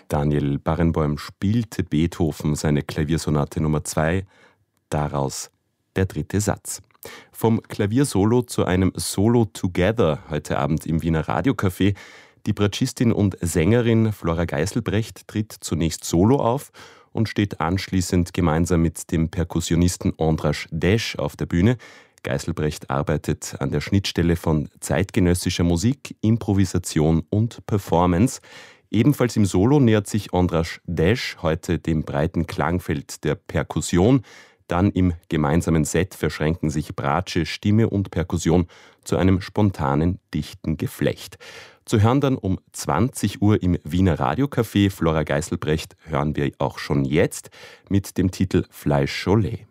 Daniel Barenboim spielte Beethoven seine Klaviersonate Nummer 2, daraus der dritte Satz. Vom Klaviersolo zu einem Solo Together heute Abend im Wiener Radiocafé. Die Bratschistin und Sängerin Flora Geiselbrecht tritt zunächst solo auf und steht anschließend gemeinsam mit dem Perkussionisten Andras Desch auf der Bühne. Geiselbrecht arbeitet an der Schnittstelle von zeitgenössischer Musik, Improvisation und Performance. Ebenfalls im Solo nähert sich Andras Desch heute dem breiten Klangfeld der Perkussion. Dann im gemeinsamen Set verschränken sich Bratsche, Stimme und Perkussion zu einem spontanen, dichten Geflecht. Zu hören dann um 20 Uhr im Wiener Radiocafé. Flora Geiselbrecht hören wir auch schon jetzt mit dem Titel Fleisch Cholet.